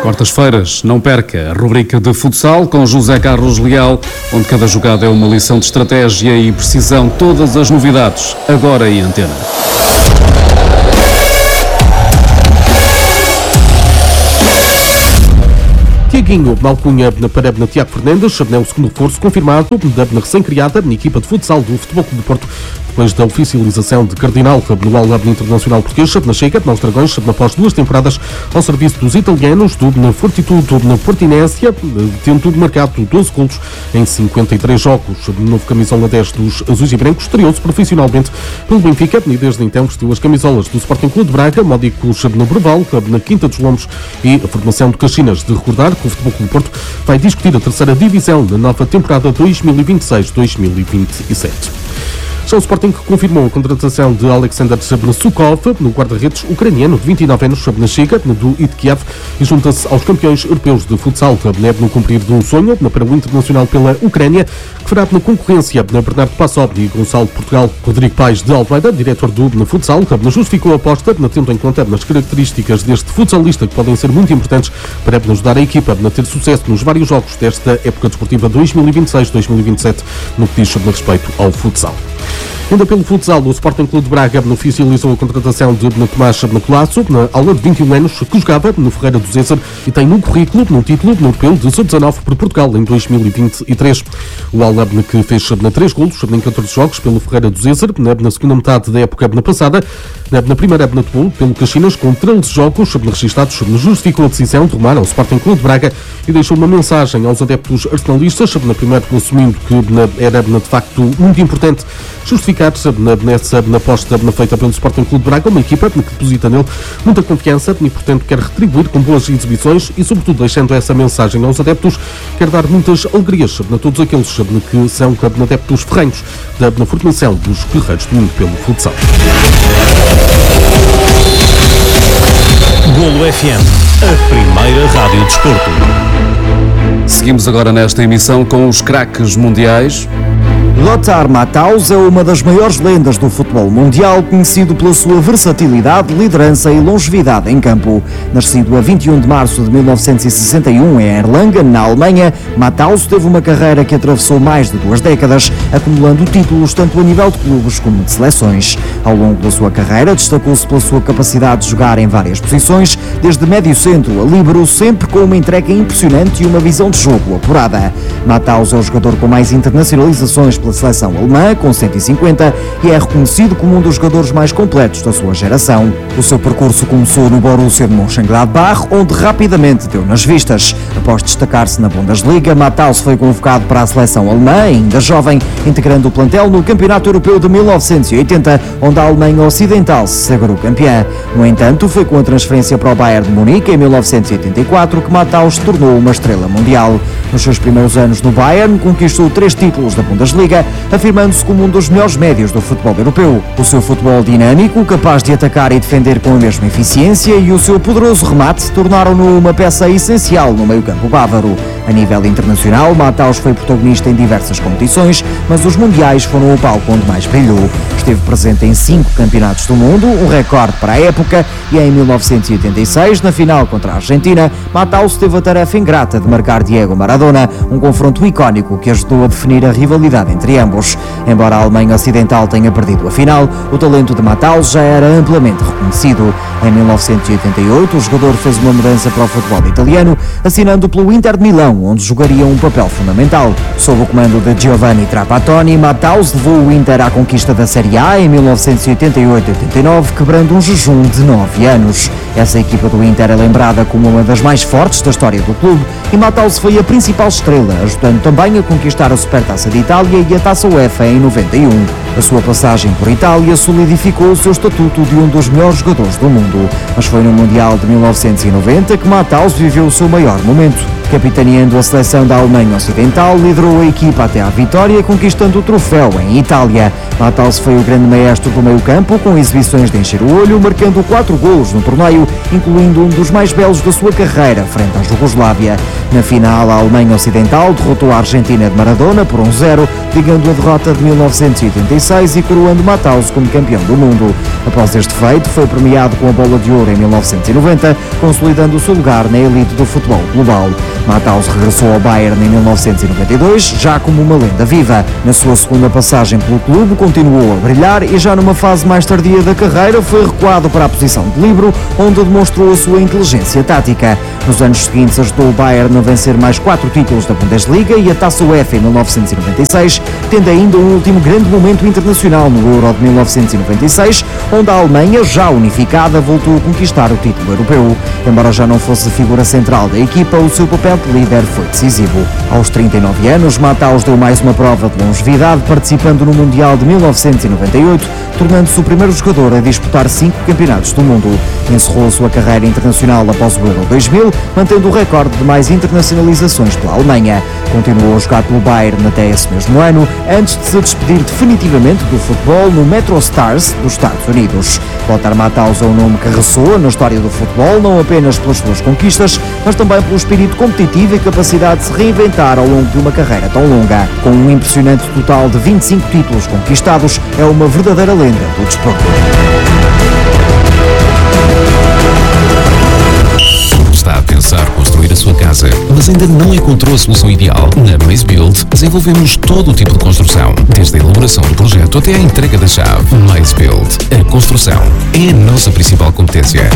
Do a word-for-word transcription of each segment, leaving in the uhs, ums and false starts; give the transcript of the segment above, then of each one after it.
Quartas-feiras, não perca a rubrica de futsal com José Carlos Leal, onde cada jogada é uma lição de estratégia e precisão. Todas as novidades, agora em antena. Tiaguinho, na alcunha para Tiago Fernandes, é o segundo reforço confirmado da recém-criada na equipa de futsal do Futebol Clube do Porto, depois da oficialização de Cardinal no Al-Ahly Internacional Português, na chega, nos Dragões, após duas temporadas ao serviço dos italianos, do Fortitudo na Portinésia, tendo marcado doze golos em cinquenta e três jogos. O novo camisola dez dos azuis e brancos estreou-se profissionalmente pelo Benfica e desde então vestiu as camisolas do Sporting Clube de Braga, Módicos no Breval, na Quinta dos Lombos e a formação de Caxinas. De recordar que o Futebol Clube do Porto vai discutir a terceira divisão na nova temporada dois mil e vinte e seis dois mil e vinte e sete. Já o Sporting confirmou a contratação de Alexander Sukov, no guarda-redes ucraniano de vinte e nove anos, na chega do I T Kiev, e junta-se aos campeões europeus de futsal, no cumprir de um sonho para o Internacional pela Ucrânia, que fará na concorrência na Bernardo Passov e Gonçalo de Portugal. Rodrigo Paes de Almeida, diretor do futsal, justificou a aposta, tendo em conta nas características deste futsalista que podem ser muito importantes para ajudar a equipa a ter sucesso nos vários jogos desta época desportiva dois mil e vinte e seis dois mil e vinte e sete, no que diz sobre respeito ao futsal. Ainda pelo futsal, o Sporting Clube de Braga oficializou a contratação de Tomás Colasso, na aula de vinte e um anos, que jogava no Ferreira do Zézer e tem no currículo no título europeu de sub dezanove por Portugal em dois mil e vinte e três. O Al-Ahly, que fez na três golos em catorze jogos pelo Ferreira do Zézer, na segunda metade da época passada, na primeira época pelo Caxinas, com treze jogos registados, justificou a decisão de rumar ao Sporting Clube de Braga e deixou uma mensagem aos adeptos arsenalistas, na primeira assumindo que era de facto muito importante justificar nessa na aposta feita pelo Sporting Clube de Braga, uma equipa que deposita nele muita confiança e, portanto, quer retribuir com boas exibições e, sobretudo, deixando essa mensagem aos adeptos, quer dar muitas alegrias a todos aqueles que são adeptos ferrenhos da formação dos guerreiros do mundo pelo futsal. Golo F M, a primeira rádio desporto. Seguimos agora nesta emissão com os craques mundiais. Lothar Matthaus é uma das maiores lendas do futebol mundial, conhecido pela sua versatilidade, liderança e longevidade em campo. Nascido a vinte e um de março de mil novecentos e sessenta e um em Erlangen, na Alemanha, Matthaus teve uma carreira que atravessou mais de duas décadas, acumulando títulos tanto a nível de clubes como de seleções. Ao longo da sua carreira, destacou-se pela sua capacidade de jogar em várias posições, desde médio centro a líbero, sempre com uma entrega impressionante e uma visão de jogo apurada. Matthaus é o jogador com mais internacionalizações pela seleção alemã, com cento e cinquenta, e é reconhecido como um dos jogadores mais completos da sua geração. O seu percurso começou no Borussia de Mönchengladbach, onde rapidamente deu nas vistas. Após destacar-se na Bundesliga, Matthaus foi convocado para a seleção alemã, ainda jovem, integrando o plantel no Campeonato Europeu de mil novecentos e oitenta, onde a Alemanha Ocidental se sagrou campeã. No entanto, foi com a transferência para o Bayern de Munique em mil novecentos e oitenta e quatro que Matthaus se tornou uma estrela mundial. Nos seus primeiros anos no Bayern, conquistou três títulos da Bundesliga, afirmando-se como um dos melhores médios do futebol europeu. O seu futebol dinâmico, capaz de atacar e defender com a mesma eficiência, e o seu poderoso remate tornaram-no uma peça essencial no meio-campo bávaro. A nível internacional, Matthaus foi protagonista em diversas competições, mas os mundiais foram o palco onde mais brilhou. Esteve presente em cinco campeonatos do mundo, um recorde para a época, e em mil novecentos e oitenta e seis, na final contra a Argentina, Matthaus teve a tarefa ingrata de marcar Diego Maradona, um confronto icónico que ajudou a definir a rivalidade entre ambos. Embora a Alemanha Ocidental tenha perdido a final, o talento de Matthaus já era amplamente reconhecido. Em mil novecentos e oitenta e oito, o jogador fez uma mudança para o futebol italiano, assinando pelo Inter de Milão, onde jogaria um papel fundamental. Sob o comando de Giovanni Trapattoni, Matthaus levou o Inter à conquista da Série A em mil novecentos e oitenta e oito oitenta e nove, quebrando um jejum de nove anos. Essa equipa do Inter é lembrada como uma das mais fortes da história do clube, e Matthaus foi a principal estrela, ajudando também a conquistar a Supertaça de Itália e a Taça UEFA em noventa e um. A sua passagem por Itália solidificou o seu estatuto de um dos melhores jogadores do mundo, mas foi no Mundial de mil novecentos e noventa que Matthaus viveu o seu maior momento. Capitaneando a seleção da Alemanha Ocidental, liderou a equipa até à vitória, conquistando o troféu em Itália. Matthaus foi o grande maestro do meio-campo, com exibições de encher o olho, marcando quatro golos no torneio, incluindo um dos mais belos da sua carreira, frente à Jugoslávia. Na final, a Alemanha Ocidental derrotou a Argentina de Maradona por um zero, ligando a derrota de mil novecentos e oitenta e seis e coroando Matthaus como campeão do mundo. Após este feito, foi premiado com a Bola de Ouro em mil novecentos e noventa, consolidando o seu lugar na elite do futebol global. Matthaus regressou ao Bayern em mil novecentos e noventa e dois, já como uma lenda viva. Na sua segunda passagem pelo clube, continuou a brilhar e já numa fase mais tardia da carreira foi recuado para a posição de líbero, onde demonstrou a sua inteligência tática. Nos anos seguintes ajudou o Bayern a vencer mais quatro títulos da Bundesliga e a Taça UEFA em mil novecentos e noventa e seis, tendo ainda um último grande momento internacional no Euro de mil novecentos e noventa e seis, onde a Alemanha, já unificada, voltou a conquistar o título europeu. Embora já não fosse a figura central da equipa, o seu papel de líder foi decisivo. Aos trinta e nove anos, Matthaus deu mais uma prova de longevidade, participando no Mundial de mil novecentos e noventa e oito, tornando-se o primeiro jogador a disputar cinco campeonatos do mundo. Encerrou a sua carreira internacional após o Euro dois mil, mantendo o recorde de mais internacionalizações pela Alemanha. Continuou a jogar pelo Bayern até esse mesmo ano, antes de se despedir definitivamente do futebol no Metro Stars dos Estados Unidos. Lothar Matthaus é um nome que ressoa na história do futebol, não apenas pelas suas conquistas, mas também pelo espírito competitivo e capacidade de se reinventar ao longo de uma carreira tão longa. Com um impressionante total de vinte e cinco títulos conquistados, é uma verdadeira lenda do desporto. Está a pensar construir a sua casa, mas ainda não encontrou a solução ideal? Na MazeBuild desenvolvemos todo o tipo de construção, desde a elaboração do projeto até a entrega da chave. MazeBuild, a construção é a nossa principal competência.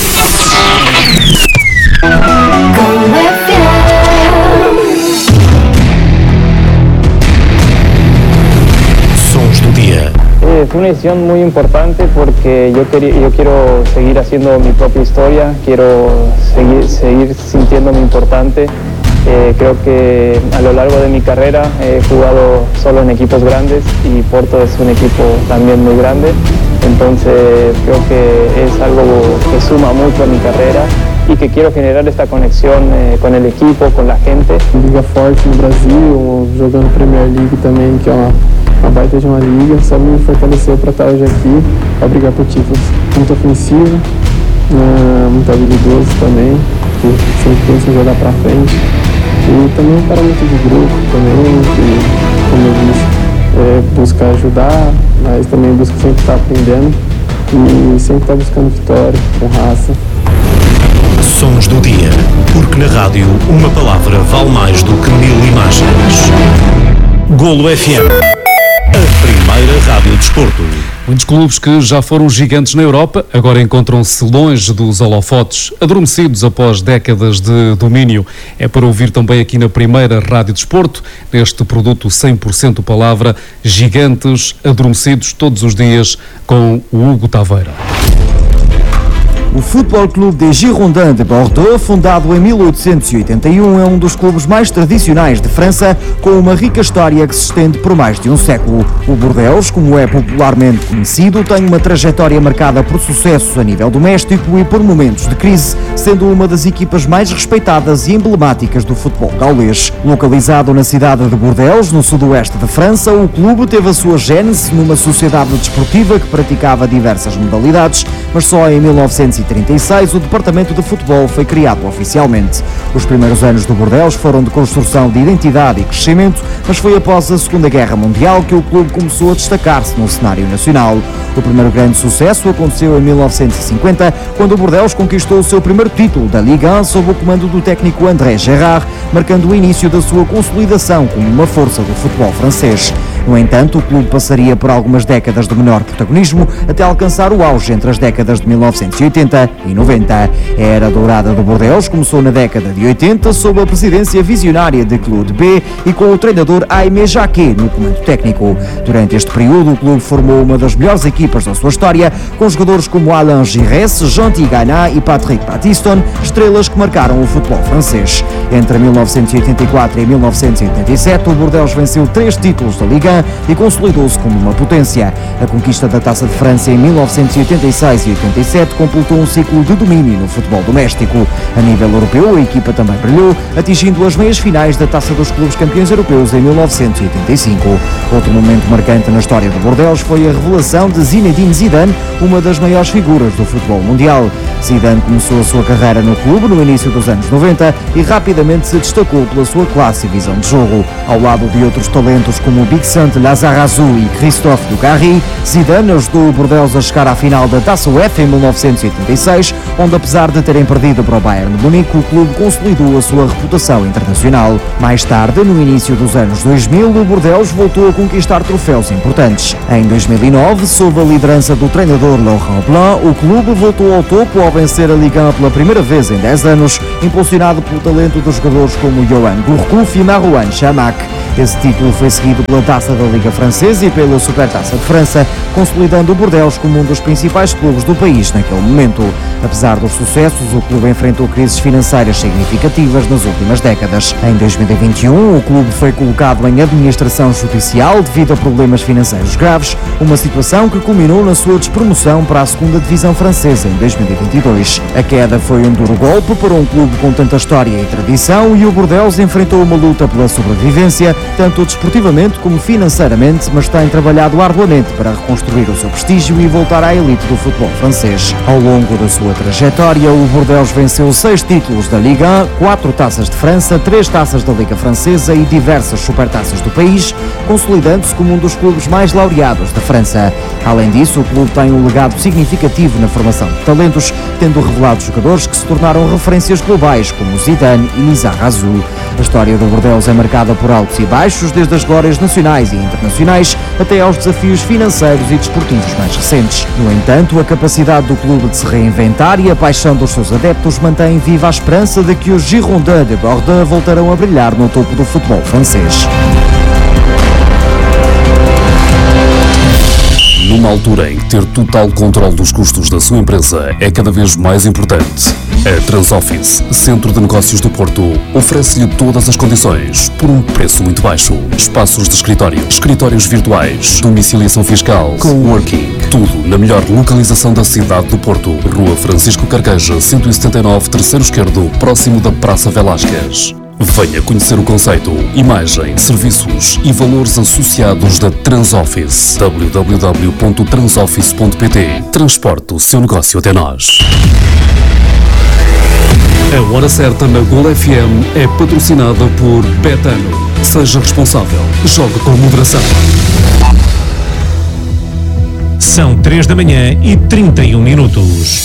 Sons do dia. Fue una decisión muy importante porque yo, quería, yo quiero seguir haciendo mi propia historia, quiero seguir, seguir sintiéndome importante. Eh, creo que a lo largo de mi carrera he jugado solo en equipos grandes y Porto es un equipo también muy grande, entonces creo que es algo que suma mucho a mi carrera y que quiero generar esta conexión eh, con el equipo, con la gente. Liga forte no Brasil, jogando Premier League também, que é uma, uma baita de uma liga, só me fortaleceu para estar hoje aqui, para brigar por títulos. Muito ofensivo, uh, muito habilidoso também, que sempre pensa em jogar para frente. E também um cara muito de grupo também, que, como eu disse, é, busca ajudar, mas também busca sempre estar aprendendo e sempre estar buscando vitória, com raça. Sons do dia, porque na rádio uma palavra vale mais do que mil imagens. Golo F M, a primeira rádio de desporto. Muitos clubes que já foram gigantes na Europa agora encontram-se longe dos holofotes, adormecidos após décadas de domínio. É para ouvir também aqui na primeira rádio de desporto, neste produto cem por cento palavra, gigantes adormecidos todos os dias, com o Hugo Taveira. O Futebol Clube de Girondins de Bordeaux, fundado em mil oitocentos e oitenta e um, é um dos clubes mais tradicionais de França, com uma rica história que se estende por mais de um século. O Bordeaux, como é popularmente conhecido, tem uma trajetória marcada por sucessos a nível doméstico e por momentos de crise, sendo uma das equipas mais respeitadas e emblemáticas do futebol gaulês. Localizado na cidade de Bordeaux, no sudoeste de França, o clube teve a sua gênese numa sociedade desportiva que praticava diversas modalidades, mas só em mil novecentos e trinta e seis o departamento de futebol foi criado oficialmente. Os primeiros anos do Bordeaux foram de construção de identidade e crescimento, mas foi após a Segunda Guerra Mundial que o clube começou a destacar-se no cenário nacional. O primeiro grande sucesso aconteceu em mil novecentos e cinquenta, quando o Bordeaux conquistou o seu primeiro título da Ligue um sob o comando do técnico André Gérard, marcando o início da sua consolidação como uma força do futebol francês. No entanto, o clube passaria por algumas décadas de menor protagonismo até alcançar o auge entre as décadas de mil novecentos e oitenta e noventa. A era dourada do Bordeaux começou na década de oitenta sob a presidência visionária de Claude B e com o treinador Aimé Jacquet no comando técnico. Durante este período, o clube formou uma das melhores equipas da sua história, com jogadores como Alain Giresse, Jean Tigana e Patrick Battiston, estrelas que marcaram o futebol francês. Entre mil novecentos e oitenta e quatro e mil novecentos e oitenta e sete, o Bordeaux venceu três títulos da Liga Ligue um e consolidou-se como uma potência. A conquista da Taça de França em mil novecentos e oitenta e seis e oitenta e sete completou um ciclo de domínio no futebol doméstico. A nível europeu, a equipa também brilhou, atingindo as meias finais da Taça dos Clubes Campeões Europeus em mil novecentos e oitenta e cinco. Outro momento marcante na história do Bordeaux foi a revelação de Zinedine Zidane, uma das maiores figuras do futebol mundial. Zidane começou a sua carreira no clube no início dos anos noventa e rapidamente se destacou pela sua classe e visão de jogo. Ao lado de outros talentos como Bixante Lizarazu e Christophe Dugarry, Zidane ajudou o Bordeaux a chegar à final da Taça UEFA em mil novecentos e oitenta e seis, onde apesar de terem perdido para o Bayern de Munique, o clube consolidou a sua reputação internacional. Mais tarde, no início dos anos dois mil, o Bordeaux voltou a conquistar troféus importantes. Em dois mil e nove, sob a liderança do treinador Laurent Blanc, o clube voltou ao topo ao vencer a Ligue um pela primeira vez em dez anos, impulsionado pelo talento dos jogadores como Johan Gourcuff e Marouane Chamakh. Esse título foi seguido pela Taça da Liga Francesa e pela Supertaça de França, consolidando o Bordeaux como um dos principais clubes do país naquele momento. Apesar dos sucessos, o clube enfrentou crises financeiras significativas nas últimas décadas. Em dois mil e vinte e um, o clube foi colocado em administração judicial devido a problemas financeiros graves, uma situação que culminou na sua despromoção para a segunda divisão francesa em dois mil e vinte e dois. A queda foi um duro golpe para um clube com tanta história e tradição e o Bordeaux enfrentou uma luta pela sobrevivência, tanto desportivamente como financeiramente, mas tem trabalhado arduamente para reconstruir o seu prestígio e voltar à elite do futebol francês. Ao longo da sua trajetória, o Bordeaux venceu seis títulos da Ligue um, quatro taças de França, três taças da Liga Francesa e diversas supertaças do país, consolidando-se como um dos clubes mais laureados da França. Além disso, o clube tem um legado significativo na formação de talentos, tendo revelado jogadores que se tornaram referências globais, como Zidane e Lizarazu. A história do Bordeaux é marcada por altos e baixos, desde as glórias nacionais e internacionais até aos desafios financeiros e desportivos mais recentes. No entanto, a capacidade do clube de se reinventar e a paixão dos seus adeptos mantém viva a esperança de que os Girondins de Bordeaux voltarão a brilhar no topo do futebol francês. Numa altura em que ter total controle dos custos da sua empresa é cada vez mais importante, a Transoffice, Centro de Negócios do Porto, oferece-lhe todas as condições por um preço muito baixo. Espaços de escritório, escritórios virtuais, domiciliação fiscal, coworking, tudo na melhor localização da cidade do Porto. Rua Francisco Carqueja, cento e setenta e nove, terceiro esquerdo, próximo da Praça Velásquez. Venha conhecer o conceito, imagem, serviços e valores associados da Transoffice. w w w ponto transoffice ponto p t. Transporte o seu negócio até nós. A Hora Certa na Gol F M é patrocinada por Betano. Seja responsável. Jogue com moderação. São três da manhã e trinta e um minutos.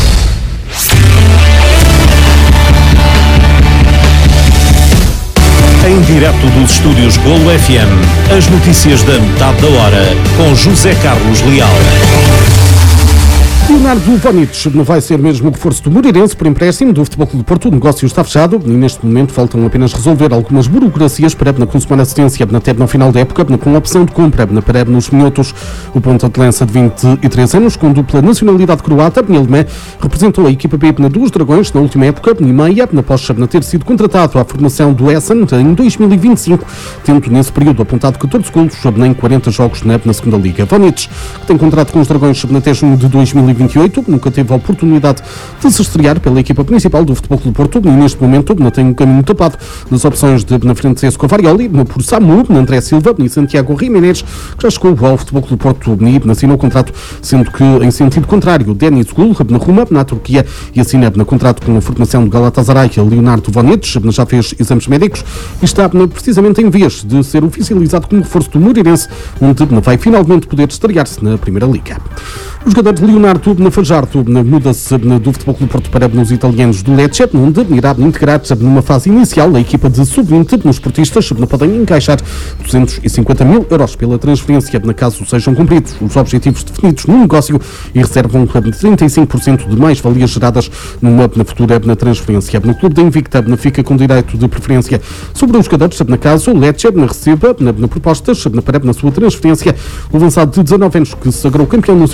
Em direto dos estúdios Golo F M, as notícias da metade da hora, com José Carlos Leal. Leonardo Vonich não vai ser mesmo o reforço do Moreirense por empréstimo do Futebol Clube do Porto. O negócio está fechado e neste momento faltam apenas resolver algumas burocracias para na consumar assistência até na final da época com a opção de compra para nos minhotos. O ponta de lança de vinte e três anos com dupla nacionalidade croata, Bnelme, representou a equipa B na dos Dragões na última época e meia, após ter sido contratado à formação do Essen em dois mil e vinte e cinco, tendo nesse período apontado catorze golos em quarenta jogos na, na segunda liga. Vonich, que tem contrato com os Dragões até junho de dois mil e vinte e oito, nunca teve a oportunidade de se estrear pela equipa principal do Futebol Clube do Porto e neste momento não tem um caminho tapado nas opções de na frente Cesco Varioli, por Samu, André Silva e Santiago Jiménez, que já chegou ao Futebol Clube do Porto e assinou o contrato, sendo que em sentido contrário, Deniz Gul, na Roma, na Turquia, e assina na contrato com a formação de Galatasaray, Leonardo Vonich, já fez exames médicos e está precisamente em vez de ser oficializado como reforço do Moreirense, onde vai finalmente poder estrear-se na Primeira Liga. O jogador de Leonardo Fajardo muda-se do Futebol Clube do Porto para os italianos do Lecce, onde irá integrar-se numa fase inicial a equipa de sub vinte nos esportistas, podem encaixar duzentos e cinquenta mil euros pela transferência, na caso sejam cumpridos os objetivos definidos no negócio e reservam trinta e cinco por cento de mais-valias geradas numa na futura na transferência. No clube da Invicta fica com direito de preferência sobre os jogadores, na caso o Lecce receba na, na propostas para na sua transferência o avançado de dezanove anos que se sagrou campeão nacional de júnior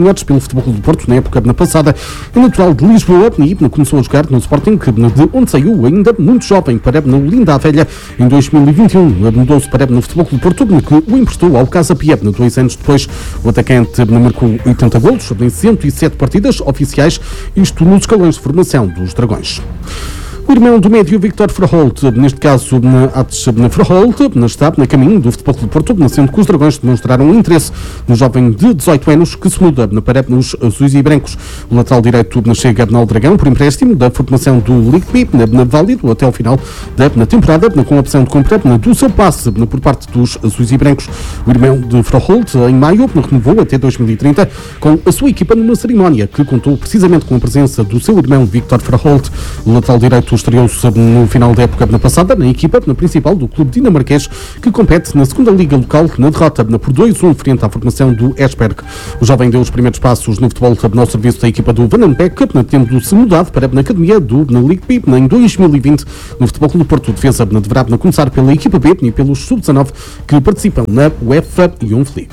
júniores pelo Futebol do Porto na época na passada. É natural de Lisboa e começou a jogar no Sporting, de onde saiu ainda muito jovem para no Linda a Velha. Em dois mil e vinte e um mudou-se para no Futebol do Porto, que o emprestou ao Casa Pia. Dois anos depois, o atacante marcou oitenta golos em cento e sete partidas oficiais, isto nos escalões de formação dos Dragões. O irmão do médio Victor Verholt, neste caso Atos Verholt, está na caminho do Futebol do Porto, sendo que os Dragões demonstraram interesse no jovem de dezoito anos que se muda para os azuis e brancos. O lateral direito chega ao Dragão por empréstimo da formação do Ligue B, válido até ao final da temporada, com a opção de compra do seu passe por parte dos azuis e brancos. O irmão de Verholt, em maio, renovou até dois mil e trinta com a sua equipa numa cerimónia que contou precisamente com a presença do seu irmão Victor Verholt. O lateral direito estreou-se no final da época na passada na equipa na principal do clube dinamarquês, que compete na segunda liga local na derrota por dois a um frente à formação do Esberg. O jovem deu os primeiros passos no futebol no serviço da equipa do Vandenbeek, tendo-se mudado para a academia do Ligue B em dois mil e vinte. No Futebol do Porto, defesa deverá começar pela equipa B e pelos sub dezanove que participam na UEFA Youth League.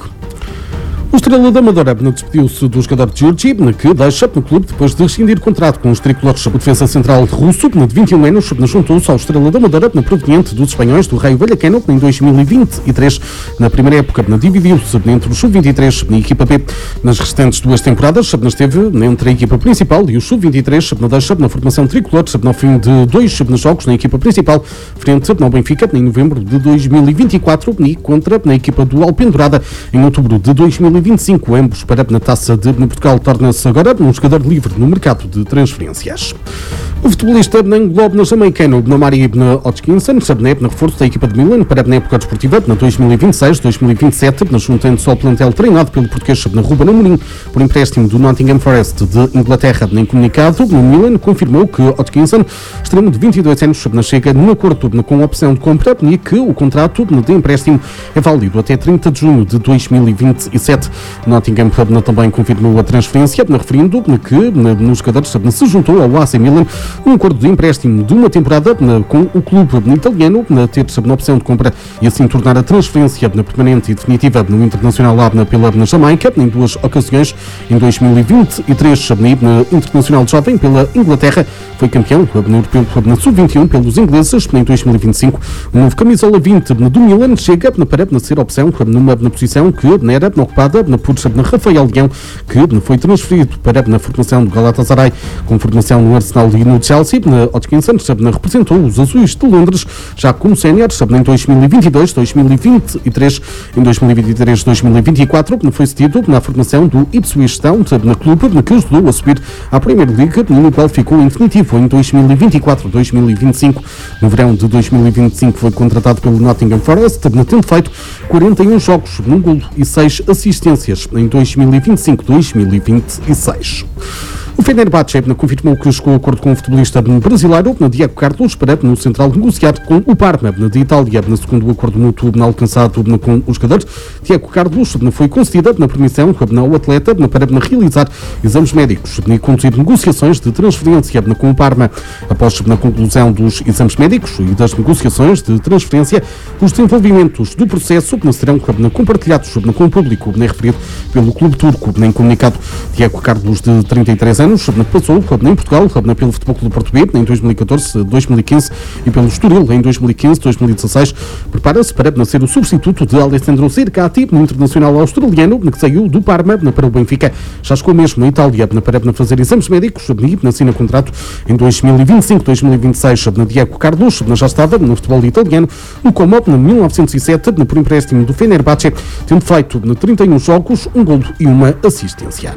O Estrela da Amadora despediu-se do jogador Georgi, que deixa no clube depois de rescindir contrato com os tricolores. O defesa central russo, de vinte e um anos, juntou-se ao Estrela da Amadora, proveniente dos espanhóis do Raio Vallecano, em dois mil e vinte e três. Na primeira época, dividiu-se entre o sub vinte e três e a equipa B. Nas restantes duas temporadas, esteve entre a equipa principal e o sub vinte e três, deixa na formação tricolor, no fim de dois jogos na equipa principal, frente ao Benfica, em novembro de dois mil e vinte e quatro, e contra na equipa do Alpendurada, em outubro de dois mil e vinte e cinco, ambos para na Taça de Portugal, torna-se agora um jogador livre no mercado de transferências. O futebolista anglo jamaicano Mari Hodgkinson serve na reforço da equipa de Milan para a época desportiva na dois mil e vinte e seis dois mil e vinte e sete, juntando-se ao plantel treinado pelo português Ruben Amorim por empréstimo do Nottingham Forest de Inglaterra. Em comunicado, o Milan confirmou que Hodgkinson, extremo de vinte e dois anos, chega num acordo com a opção de compra e que o contrato de empréstimo é válido até trinta de junho de dois mil e vinte e sete. Nottingham também confirmou a transferência, referindo que o jogador se juntou ao A C Milan um acordo de empréstimo de uma temporada com o clube italiano, ter a opção de compra e assim tornar a transferência permanente e definitiva no Internacional pela Jamaica em duas ocasiões. Em dois mil e vinte e três, no Internacional Jovem pela Inglaterra, foi campeão europeu na sub vinte e um pelos ingleses. Em dois mil e vinte e cinco, o novo camisola vinte do Milan chega para ser opção numa posição que era ocupada por Rafael Leão, que foi transferido para a formação do Galatasaray, com formação no Arsenal e no Chelsea. Hodgkinson representou os azuis de Londres já como sénior em dois mil e vinte e dois dois mil e vinte e três. Em dois mil e vinte e três dois mil e vinte e quatro foi cedido na formação do Ipswich Town, na clube que ajudou a subir à Premier League, no qual ficou em definitivo em dois mil e vinte e quatro dois mil e vinte e cinco. No verão de dois mil e vinte e cinco foi contratado pelo Nottingham Forest, tendo feito quarenta e um jogos, num golo e seis assistências em dois mil e vinte e cinco dois mil e vinte e seis. O Fenerbahçe confirmou que chegou a acordo com o futebolista brasileiro Diego Carlos para no central negociar com o Parma de Itália. Segundo o acordo mútuo alcançado com os jogadores, Diego Carlos foi concedida na permissão ao atleta para realizar exames médicos e conduzir negociações de transferência com o Parma. Após a conclusão dos exames médicos e das negociações de transferência, os desenvolvimentos do processo serão compartilhados com o público, referido pelo clube turco. Em comunicado, Diego Carlos, de trinta e três anos, passou em Portugal pelo Futebol do Porto B em dois mil e catorze dois mil e quinze e pelo Estoril em dois mil e quinze dois mil e dezasseis. Prepara-se para ser o substituto de Alessandro Cercati, no internacional australiano que saiu do Parma para o Benfica. Já chegou mesmo na Itália para fazer exames médicos e assina contrato em dois mil e vinte e cinco dois mil e vinte e seis. Diego Carlos já estava no futebol italiano no Como em mil novecentos e sete por empréstimo do Fenerbahçe, tendo feito trinta e um jogos, um golo e uma assistência.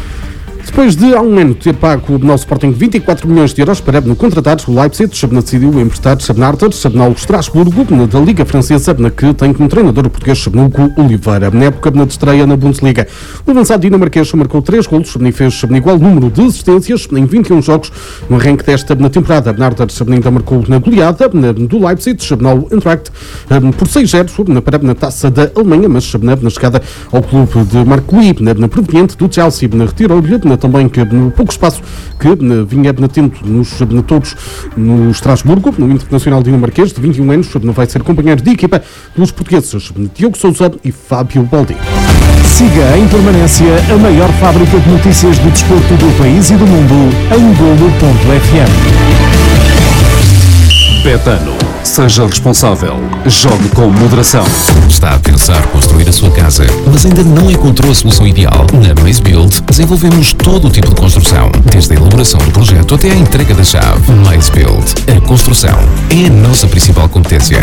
Depois de há um ano ter pago o nosso Sporting vinte e quatro milhões de euros para contratar o Leipzig, decidiu emprestar Schnarter ao Estrasburgo, da Liga Francesa, que tem como treinador o português Hugo Oliveira. Na época de estreia na Bundesliga, o avançado dinamarquês marcou três golos e fez igual número de assistências em vinte e um jogos. No arranque desta temporada, Schnarter ainda marcou na goleada do Leipzig ao Eintracht por seis a zero para a Taça da Alemanha, mas na chegada ao clube de Marco Lee, na proveniente do Chelsea, retirou-lhe também que no pouco espaço que vinha tendo nos todos no Estrasburgo, no Internacional dinamarquês, de vinte e um anos, vai ser companheiro de equipa dos portugueses Diogo Sousa e Fábio Baldi. Siga em permanência a maior fábrica de notícias do desporto do país e do mundo em golo ponto f m. Betano. Seja responsável. Jogue com moderação. Está a pensar construir a sua casa, mas ainda não encontrou a solução ideal? Na Maze Build, desenvolvemos todo o tipo de construção, desde a elaboração do projeto até à entrega da chave. Maze Build. A construção é a nossa principal competência.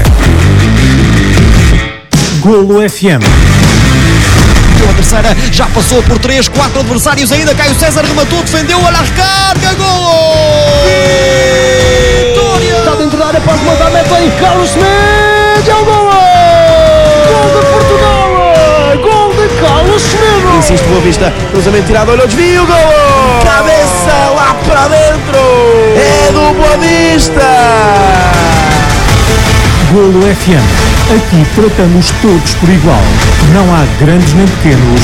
Golo F M. A terceira já passou por três, quatro adversários ainda. Caio César rematou, defendeu, olha a recarga, gol! Vitória! Está dentro da área, pode mandar, mete aí Carlos Schmidt, é o gol! Gol de Portugal! Gol de Carlos Schmidt! Insiste, Boa Vista, cruzamento tirado, olha o desvio, gol! Cabeça lá para dentro! É do Boa Vista! Golo F M. Aqui tratamos todos por igual. Não há grandes nem pequenos.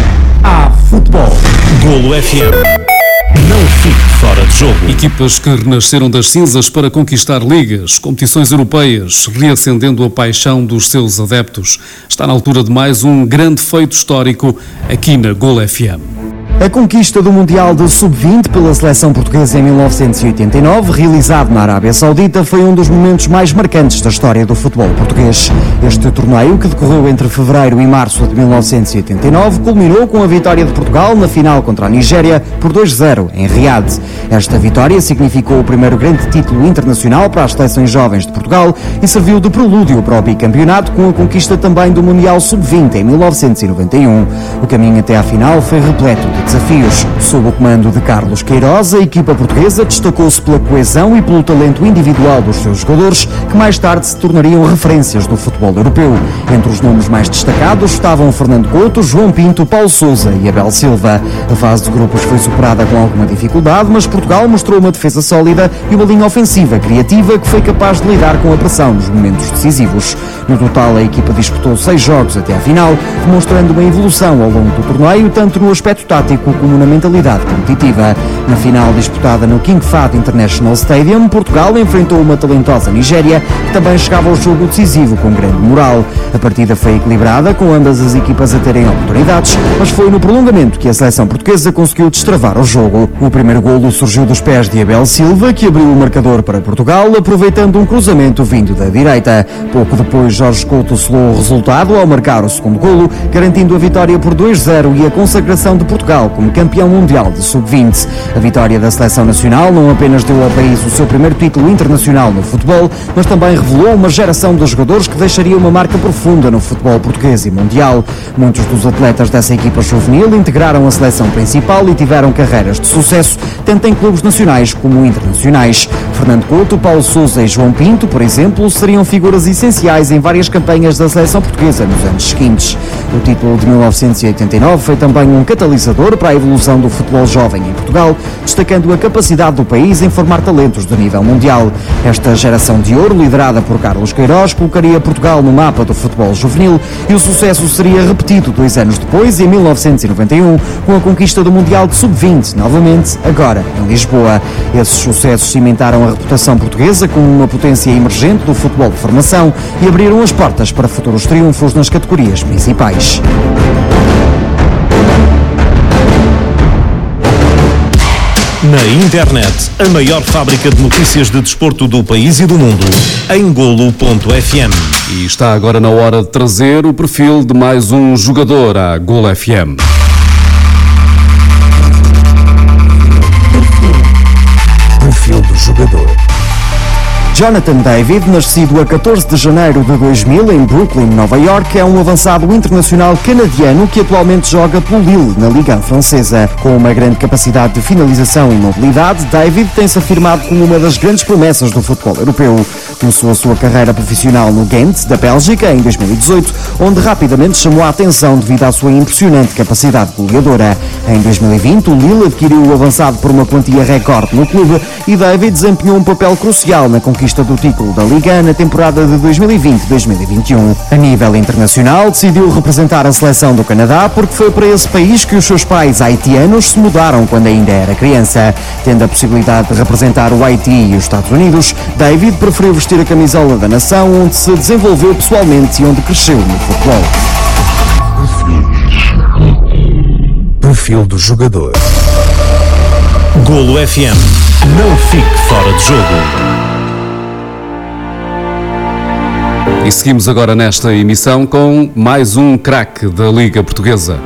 Há futebol. Golo F M. Não fique fora de jogo. Equipas que renasceram das cinzas para conquistar ligas, competições europeias, reacendendo a paixão dos seus adeptos. Está na altura de mais um grande feito histórico aqui na Golo F M. A conquista do Mundial de sub vinte pela seleção portuguesa em mil novecentos e oitenta e nove, realizado na Arábia Saudita, foi um dos momentos mais marcantes da história do futebol português. Este torneio, que decorreu entre fevereiro e março de mil novecentos e oitenta e nove, culminou com a vitória de Portugal na final contra a Nigéria por dois a zero em Riad. Esta vitória significou o primeiro grande título internacional para as seleções jovens de Portugal e serviu de prelúdio para o bicampeonato, com a conquista também do Mundial sub vinte em mil novecentos e noventa e um. O caminho até à final foi repleto de desafios. Sob o comando de Carlos Queiroz, a equipa portuguesa destacou-se pela coesão e pelo talento individual dos seus jogadores, que mais tarde se tornariam referências do futebol europeu. Entre os nomes mais destacados estavam Fernando Couto, João Pinto, Paulo Sousa e Abel Silva. A fase de grupos foi superada com alguma dificuldade, mas Portugal mostrou uma defesa sólida e uma linha ofensiva criativa que foi capaz de lidar com a pressão nos momentos decisivos. No total, a equipa disputou seis jogos até à final, demonstrando uma evolução ao longo do torneio, tanto no aspecto tático como na mentalidade competitiva. Na final, disputada no King Fahd International Stadium, Portugal enfrentou uma talentosa Nigéria, que também chegava ao jogo decisivo com grande moral. A partida foi equilibrada, com ambas as equipas a terem oportunidades, mas foi no prolongamento que a seleção portuguesa conseguiu destravar o jogo. O primeiro golo surgiu dos pés de Abel Silva, que abriu o marcador para Portugal, aproveitando um cruzamento vindo da direita. Pouco depois, Jorge Couto selou o resultado ao marcar o segundo golo, garantindo a vitória por dois a zero e a consagração de Portugal como campeão mundial de sub vinte. A vitória da seleção nacional não apenas deu ao país o seu primeiro título internacional no futebol, mas também revelou uma geração de jogadores que deixaria uma marca profunda no futebol português e mundial. Muitos dos atletas dessa equipa juvenil integraram a seleção principal e tiveram carreiras de sucesso, tanto em clubes nacionais como internacionais. Fernando Couto, Paulo Sousa e João Pinto, por exemplo, seriam figuras essenciais em várias campanhas da seleção portuguesa nos anos seguintes. O título de mil novecentos e oitenta e nove foi também um catalisador para a evolução do futebol jovem em Portugal, destacando a capacidade do país em formar talentos de nível mundial. Esta geração de ouro, liderada por Carlos Queiroz, colocaria Portugal no mapa do futebol juvenil, e o sucesso seria repetido dois anos depois, em mil novecentos e noventa e um, com a conquista do Mundial de sub vinte, novamente, agora em Lisboa. Esses sucessos cimentaram a reputação portuguesa como uma potência emergente do futebol de formação e abriram as portas para futuros triunfos nas categorias principais. Na internet, a maior fábrica de notícias de desporto do país e do mundo, em golo ponto f m. E está agora na hora de trazer o perfil de mais um jogador à Golo F M. Perfil do jogador. Jonathan David, nascido a catorze de janeiro de dois mil em Brooklyn, Nova York, é um avançado internacional canadiano que atualmente joga pelo Lille, na Liga francesa. Com uma grande capacidade de finalização e mobilidade, David tem-se afirmado como uma das grandes promessas do futebol europeu. Começou a sua carreira profissional no Ghent, da Bélgica, em dois mil e dezoito, onde rapidamente chamou a atenção devido à sua impressionante capacidade goleadora. Em dois mil e vinte, o Lille adquiriu o avançado por uma quantia recorde no clube e David desempenhou um papel crucial na conquista do título da Liga na temporada de dois mil e vinte a dois mil e vinte e um. A nível internacional, decidiu representar a seleção do Canadá porque foi para esse país que os seus pais haitianos se mudaram quando ainda era criança. Tendo a possibilidade de representar o Haiti e os Estados Unidos, David preferiu vestir a camisola da nação onde se desenvolveu pessoalmente e onde cresceu no futebol. perfil do jogador. Golo F M. Não fique fora de jogo. E seguimos agora nesta emissão com mais um craque da Liga Portuguesa.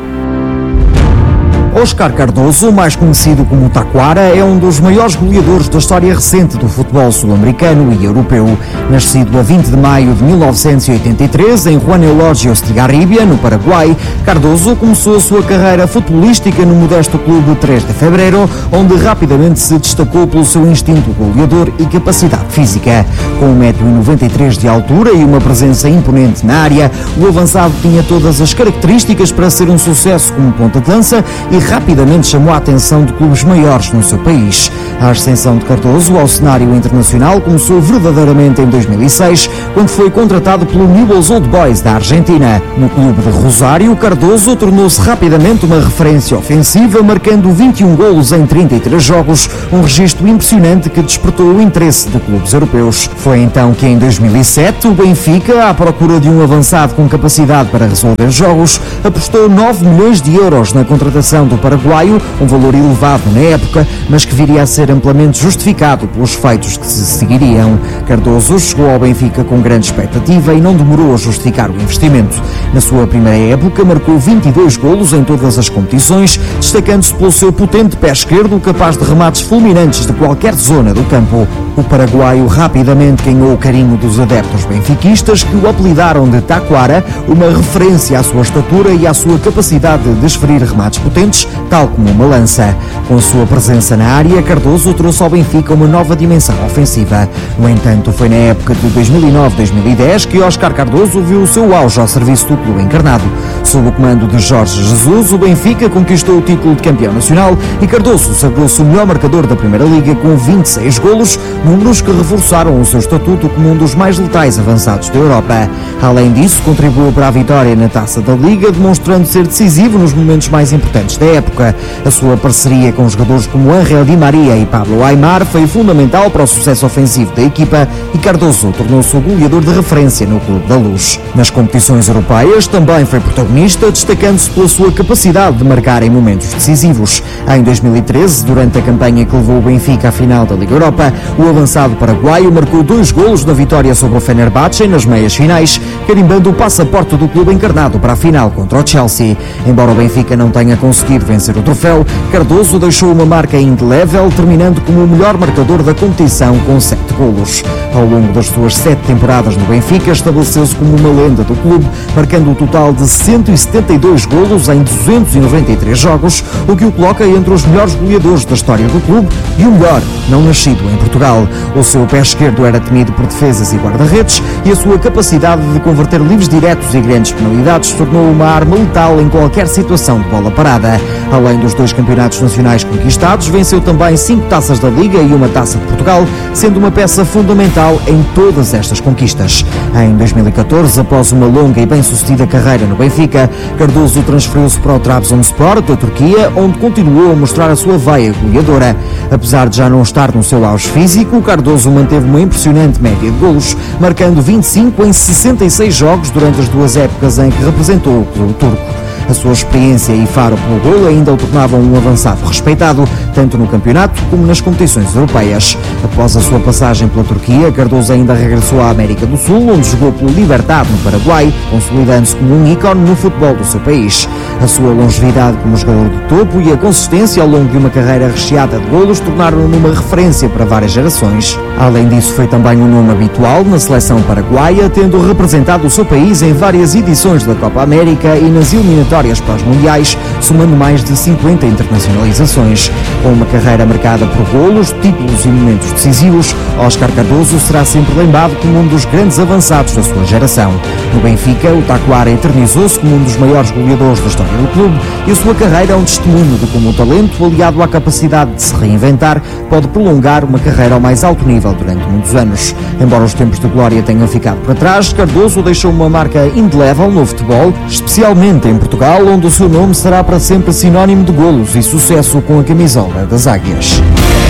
Óscar Cardoso, mais conhecido como Taquara, é um dos maiores goleadores da história recente do futebol sul-americano e europeu. Nascido a vinte de maio de mil novecentos e oitenta e três em Juan Eulogio Estigarribia, no Paraguai, Cardoso começou a sua carreira futebolística no modesto clube três de fevereiro, onde rapidamente se destacou pelo seu instinto goleador e capacidade física. Com um metro e noventa e três de altura e uma presença imponente na área, o avançado tinha todas as características para ser um sucesso como ponta de lança e rapidamente chamou a atenção de clubes maiores no seu país. A ascensão de Cardoso ao cenário internacional começou verdadeiramente em dois mil e seis, quando foi contratado pelo Newell's Old Boys da Argentina. No clube de Rosário, Cardoso tornou-se rapidamente uma referência ofensiva, marcando vinte e um golos em trinta e três jogos, um registro impressionante que despertou o interesse de clubes europeus. Foi então que em dois mil e sete o Benfica, à procura de um avançado com capacidade para resolver jogos, apostou nove milhões de euros na contratação do paraguaio, um valor elevado na época, mas que viria a ser amplamente justificado pelos feitos que se seguiriam. Cardoso chegou ao Benfica com grande expectativa e não demorou a justificar o investimento. Na sua primeira época marcou vinte e dois golos em todas as competições, destacando-se pelo seu potente pé esquerdo, capaz de remates fulminantes de qualquer zona do campo. O paraguaio rapidamente ganhou o carinho dos adeptos benfiquistas, que o apelidaram de Taquara, uma referência à sua estatura e à sua capacidade de desferir remates potentes, tal como uma lança. Com a sua presença na área, Cardoso trouxe ao Benfica uma nova dimensão ofensiva. No entanto, foi na época de dois mil e nove a dois mil e dez que Óscar Cardoso viu o seu auge ao serviço do clube encarnado. Sob o comando de Jorge Jesus, o Benfica conquistou o título de campeão nacional e Cardoso sagrou-se o melhor marcador da Primeira Liga com vinte e seis golos, números que reforçaram o seu estatuto como um dos mais letais avançados da Europa. Além disso, contribuiu para a vitória na Taça da Liga, demonstrando ser decisivo nos momentos mais importantes da época. A sua parceria com jogadores como Ángel Di Maria e Pablo Aimar foi fundamental para o sucesso ofensivo da equipa e Cardoso tornou-se o goleador de referência no Clube da Luz. Nas competições europeias também foi protagonista, destacando-se pela sua capacidade de marcar em momentos decisivos. Em dois mil e treze, durante a campanha que levou o Benfica à final da Liga Europa, o avançado paraguaio marcou dois golos na vitória sobre o Fenerbahçe nas meias finais, carimbando o passaporte do clube encarnado para a final contra o Chelsea. Embora o Benfica não tenha conseguido vencer o troféu, Cardoso deixou uma marca indelével, terminando como o melhor marcador da competição com sete golos. Ao longo das suas sete temporadas no Benfica, estabeleceu-se como uma lenda do clube, marcando um total de cento e setenta e dois golos em duzentos e noventa e três jogos, o que o coloca entre os melhores goleadores da história do clube e o melhor não nascido em Portugal. O seu pé esquerdo era temido por defesas e guarda-redes e a sua capacidade de converter livres diretos e grandes penalidades tornou uma arma letal em qualquer situação de bola parada. Além dos dois campeonatos nacionais conquistados, venceu também cinco taças da Liga e uma taça de Portugal, sendo uma peça fundamental em todas estas conquistas. Em dois mil e catorze, após uma longa e bem-sucedida carreira no Benfica, Cardoso transferiu-se para o Trabzonspor da Turquia, onde continuou a mostrar a sua veia goleadora. Apesar de já não estar no seu auge físico, Cardoso manteve uma impressionante média de golos, marcando vinte e cinco em sessenta e seis jogos durante as duas épocas em que representou o clube turco. A sua experiência e faro pelo golo ainda o tornavam um avançado respeitado, tanto no campeonato como nas competições europeias. Após a sua passagem pela Turquia, Cardoso ainda regressou à América do Sul, onde jogou pelo Libertad no Paraguai, consolidando-se como um ícone no futebol do seu país. A sua longevidade como jogador de topo e a consistência ao longo de uma carreira recheada de golos tornaram-no numa referência para várias gerações. Além disso, foi também um nome habitual na seleção paraguaia, tendo representado o seu país em várias edições da Copa América e nas eliminatórias para os mundiais, somando mais de cinquenta internacionalizações. Com uma carreira marcada por golos, títulos e momentos decisivos, Óscar Cardoso será sempre lembrado como um dos grandes avançados da sua geração. No Benfica, o Taquara eternizou-se como um dos maiores goleadores da história do clube e a sua carreira é um testemunho de como o talento, aliado à capacidade de se reinventar, pode prolongar uma carreira ao mais alto nível durante muitos anos. Embora os tempos de glória tenham ficado para trás, Cardoso deixou uma marca indelével no futebol, especialmente em Portugal, onde o seu nome será para sempre sinónimo de golos e sucesso com a camisola das Águias.